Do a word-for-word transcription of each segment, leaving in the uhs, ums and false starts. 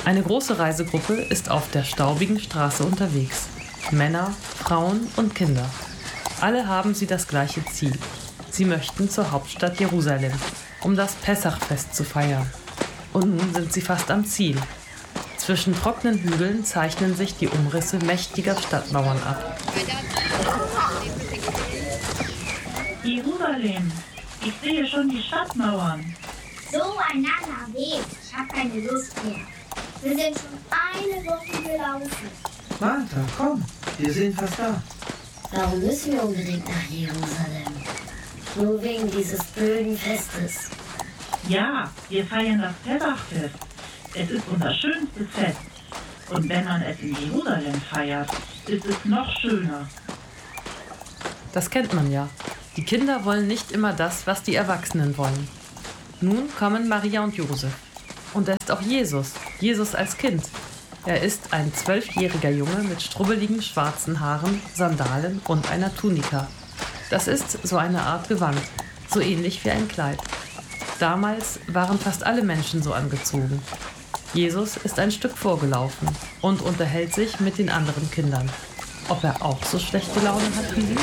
Eine große Reisegruppe ist auf der staubigen Straße unterwegs. Männer, Frauen und Kinder. Alle haben sie das gleiche Ziel. Sie möchten zur Hauptstadt Jerusalem, um das Pessachfest zu feiern. Und nun sind sie fast am Ziel. Zwischen trockenen Hügeln zeichnen sich die Umrisse mächtiger Stadtmauern ab. Jerusalem, ich sehe schon die Stadtmauern. So ein langer Weg, ich habe keine Lust mehr. Wir sind schon eine Woche gelaufen. Martha, komm, wir sind fast da. Warum müssen wir unbedingt nach Jerusalem? Nur wegen dieses blöden Festes. Ja, wir feiern das Pessachfest. Es ist unser schönstes Fest. Und wenn man es in Jerusalem feiert, ist es noch schöner. Das kennt man ja. Die Kinder wollen nicht immer das, was die Erwachsenen wollen. Nun kommen Maria und Josef. Und da ist auch Jesus, Jesus als Kind. Er ist ein zwölfjähriger Junge mit strubbeligen schwarzen Haaren, Sandalen und einer Tunika. Das ist so eine Art Gewand, so ähnlich wie ein Kleid. Damals waren fast alle Menschen so angezogen. Jesus ist ein Stück vorgelaufen und unterhält sich mit den anderen Kindern. Ob er auch so schlechte Laune hat wie sie?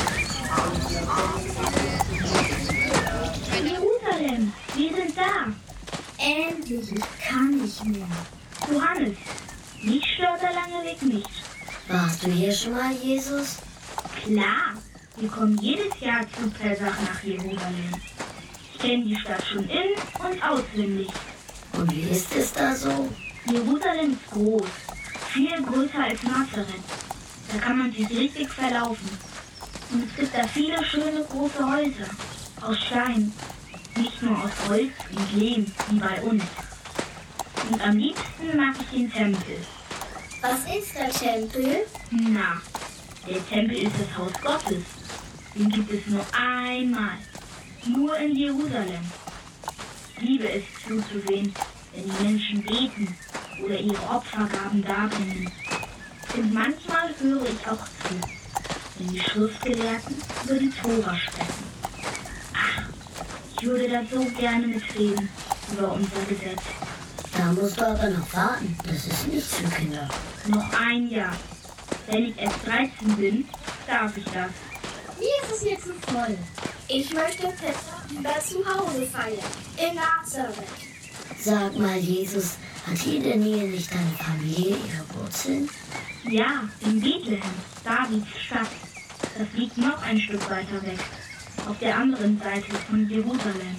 Jerusalem, wir sind da. Endlich, ich kann nicht mehr. Johannes, mich stört der lange Weg nicht. Warst du hier schon mal, Jesus? Klar, wir kommen jedes Jahr zu Pessach nach Jerusalem. Ich kenne die Stadt schon in- und auswendig. Und wie ist es da so? Jerusalem ist groß, viel größer als Nazareth. Da kann man sich richtig verlaufen. Und es gibt da viele schöne große Häuser aus Stein, nicht nur aus Holz und Lehm wie bei uns. Und am liebsten mag ich den Tempel. Was ist der Tempel? Na, der Tempel ist das Haus Gottes. Den gibt es nur einmal, nur in Jerusalem. Ich liebe es zuzusehen, wenn die Menschen beten oder ihre Opfergaben darbringen. Und manchmal höre ich auch zu, wenn die Schriftgelehrten über die Tora sprechen. Ach, ich würde da so gerne mitreden über unser Gesetz. Da musst du aber noch warten. Das ist nichts für Kinder. Noch ein Jahr. Wenn ich erst dreizehn bin, darf ich das. Wie ist es jetzt so voll? Ich möchte Pessach lieber zu Hause feiern, in Nazareth. Sag mal, Jesus, hat hier in der Nähe nicht deine Familie ihre Wurzeln? Ja, in Bethlehem, Davids Stadt. Das liegt noch ein Stück weiter weg, auf der anderen Seite von Jerusalem.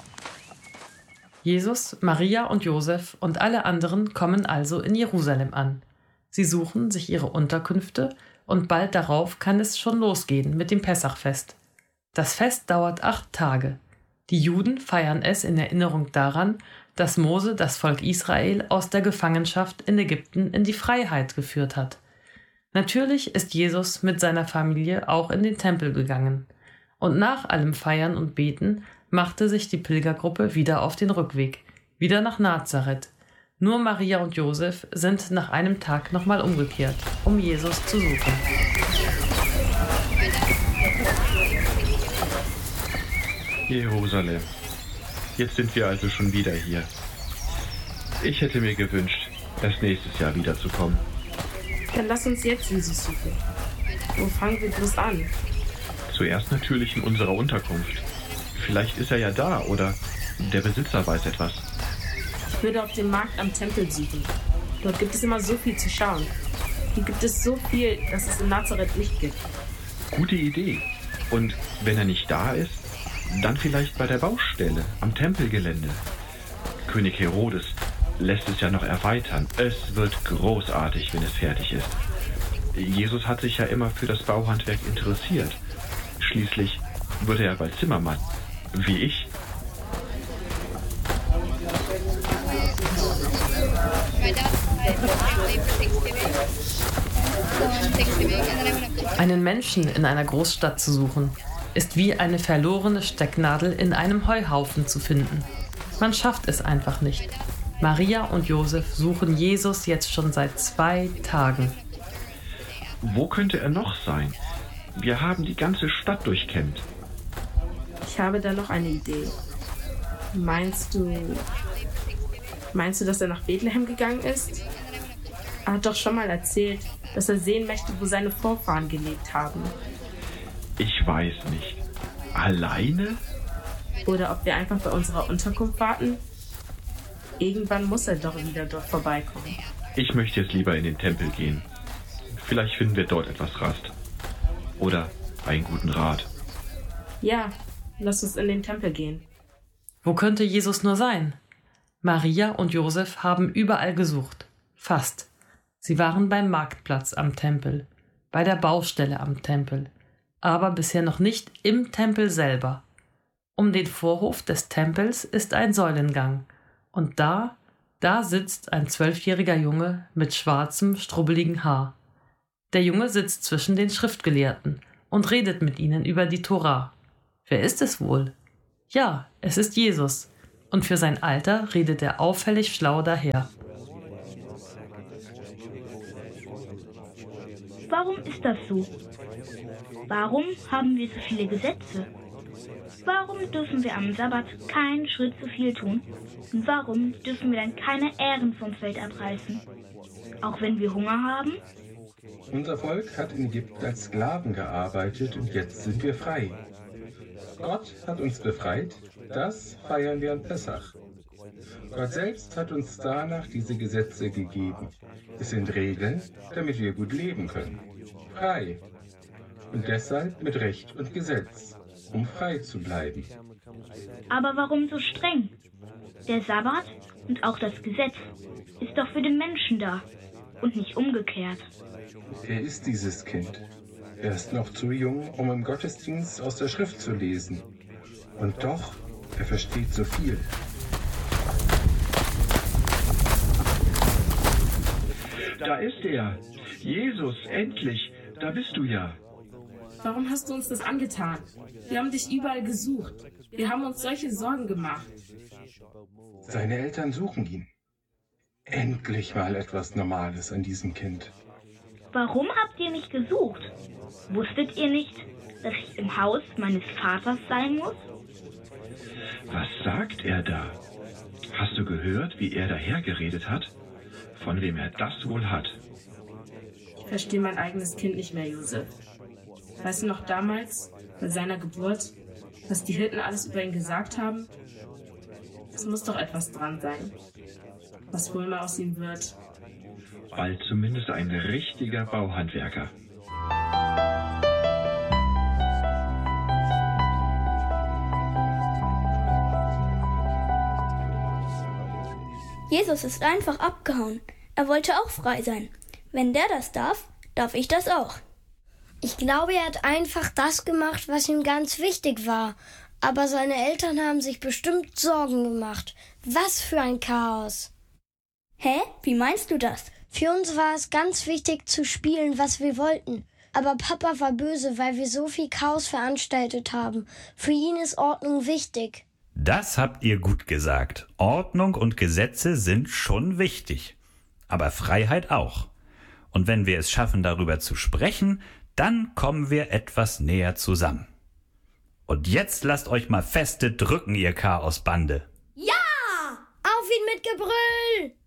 Jesus, Maria und Josef und alle anderen kommen also in Jerusalem an. Sie suchen sich ihre Unterkünfte und bald darauf kann es schon losgehen mit dem Pessachfest. Das Fest dauert acht Tage. Die Juden feiern es in Erinnerung daran, dass Mose das Volk Israel aus der Gefangenschaft in Ägypten in die Freiheit geführt hat. Natürlich ist Jesus mit seiner Familie auch in den Tempel gegangen. Und nach allem Feiern und Beten machte sich die Pilgergruppe wieder auf den Rückweg, wieder nach Nazareth. Nur Maria und Josef sind nach einem Tag nochmal umgekehrt, um Jesus zu suchen. Jerusalem. Jetzt sind wir also schon wieder hier. Ich hätte mir gewünscht, erst nächstes Jahr wiederzukommen. Dann lass uns jetzt Jesus suchen. Wo fangen wir bloß an? Zuerst natürlich in unserer Unterkunft. Vielleicht ist er ja da oder der Besitzer weiß etwas. Ich würde auf dem Markt am Tempel suchen. Dort gibt es immer so viel zu schauen. Hier gibt es so viel, dass es in Nazareth nicht gibt. Gute Idee. Und wenn er nicht da ist, dann vielleicht bei der Baustelle am Tempelgelände. König Herodes lässt es ja noch erweitern. Es wird großartig, wenn es fertig ist. Jesus hat sich ja immer für das Bauhandwerk interessiert. Schließlich wird er ja bald Zimmermann, wie ich. Einen Menschen in einer Großstadt zu suchen, ist wie eine verlorene Stecknadel in einem Heuhaufen zu finden. Man schafft es einfach nicht. Maria und Josef suchen Jesus jetzt schon seit zwei Tagen. Wo könnte er noch sein? Wir haben die ganze Stadt durchkämmt. Ich habe da noch eine Idee. Meinst du... Meinst du, dass er nach Bethlehem gegangen ist? Er hat doch schon mal erzählt, dass er sehen möchte, wo seine Vorfahren gelebt haben. Ich weiß nicht. Alleine? Oder ob wir einfach bei unserer Unterkunft warten? Irgendwann muss er doch wieder dort vorbeikommen. Ich möchte jetzt lieber in den Tempel gehen. Vielleicht finden wir dort etwas Rast. Oder einen guten Rat. Ja, lass uns in den Tempel gehen. Wo könnte Jesus nur sein? Maria und Josef haben überall gesucht. Fast. Sie waren beim Marktplatz am Tempel, bei der Baustelle am Tempel, aber bisher noch nicht im Tempel selber. Um den Vorhof des Tempels ist ein Säulengang, und da, da sitzt ein zwölfjähriger Junge mit schwarzem, strubbeligen Haar. Der Junge sitzt zwischen den Schriftgelehrten und redet mit ihnen über die Tora. Wer ist es wohl? Ja, es ist Jesus, und für sein Alter redet er auffällig schlau daher. Warum ist das so? Warum haben wir so viele Gesetze? Warum dürfen wir am Sabbat keinen Schritt zu viel tun? Und warum dürfen wir dann keine Ähren vom Feld abreißen? Auch wenn wir Hunger haben? Unser Volk hat in Ägypten als Sklaven gearbeitet und jetzt sind wir frei. Gott hat uns befreit, das feiern wir an Pessach. Gott selbst hat uns danach diese Gesetze gegeben. Es sind Regeln, damit wir gut leben können. Frei. Und deshalb mit Recht und Gesetz, um frei zu bleiben. Aber warum so streng? Der Sabbat und auch das Gesetz ist doch für den Menschen da und nicht umgekehrt. Er ist dieses Kind. Er ist noch zu jung, um im Gottesdienst aus der Schrift zu lesen. Und doch, er versteht so viel. Da ist er. Jesus, endlich. Da bist du ja. Warum hast du uns das angetan? Wir haben dich überall gesucht. Wir haben uns solche Sorgen gemacht. Seine Eltern suchen ihn. Endlich mal etwas Normales an diesem Kind. Warum habt ihr mich gesucht? Wusstet ihr nicht, dass ich im Haus meines Vaters sein muss? Was sagt er da? Hast du gehört, wie er dahergeredet hat? Von wem er das wohl hat? Ich verstehe mein eigenes Kind nicht mehr, Josef. Weißt du noch damals, bei seiner Geburt, was die Hirten alles über ihn gesagt haben? Es muss doch etwas dran sein. Was wohl mal aus ihm wird. Bald zumindest ein richtiger Bauhandwerker. Jesus ist einfach abgehauen. Er wollte auch frei sein. Wenn der das darf, darf ich das auch. Ich glaube, er hat einfach das gemacht, was ihm ganz wichtig war. Aber seine Eltern haben sich bestimmt Sorgen gemacht. Was für ein Chaos. Hä? Wie meinst du das? Für uns war es ganz wichtig zu spielen, was wir wollten. Aber Papa war böse, weil wir so viel Chaos veranstaltet haben. Für ihn ist Ordnung wichtig. Das habt ihr gut gesagt. Ordnung und Gesetze sind schon wichtig. Aber Freiheit auch. Und wenn wir es schaffen, darüber zu sprechen, dann kommen wir etwas näher zusammen. Und jetzt lasst euch mal feste drücken, ihr Chaosbande. Ja! Auf ihn mit Gebrüll!